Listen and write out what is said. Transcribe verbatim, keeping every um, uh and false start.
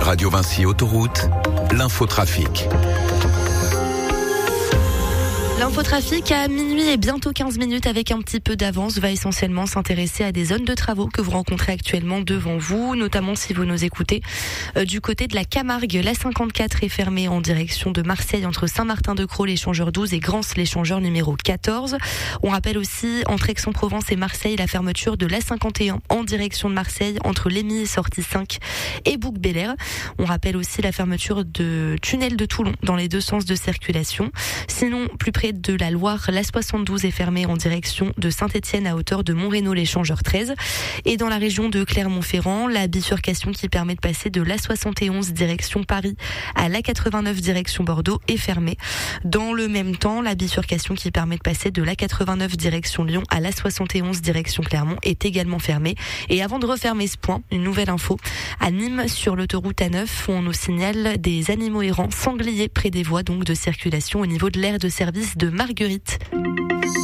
Radio Vinci Autoroute, l'infotrafic. L'infotrafic à minuit et bientôt quinze minutes avec un petit peu d'avance va essentiellement s'intéresser à des zones de travaux que vous rencontrez actuellement devant vous, notamment si vous nous écoutez euh, du côté de la Camargue. La cinquante-quatre est fermée en direction de Marseille entre Saint-Martin-de-Crau, l'échangeur douze et Grance, l'échangeur numéro quatorze. On rappelle aussi entre Aix-en-Provence et Marseille la fermeture de l'A cinquante et un en direction de Marseille entre Lémy et sortie cinq et Bouc-Bélair. On rappelle aussi la fermeture de tunnel de Toulon dans les deux sens de circulation. Sinon, plus près de la Loire, l'A soixante-douze est fermée en direction de Saint-Étienne à hauteur de Montreno, l'échangeur treize. Et dans la région de Clermont-Ferrand, la bifurcation qui permet de passer de l'A soixante et onze direction Paris à l'A quatre-vingt-neuf direction Bordeaux est fermée. Dans le même temps, la bifurcation qui permet de passer de l'A quatre-vingt-neuf direction Lyon à l'A soixante et onze direction Clermont est également fermée. Et avant de refermer ce point, une nouvelle info. À Nîmes, sur l'autoroute A neuf, on nous signale des animaux errants sangliers près des voies donc de circulation au niveau de l'aire de service de Marguerite.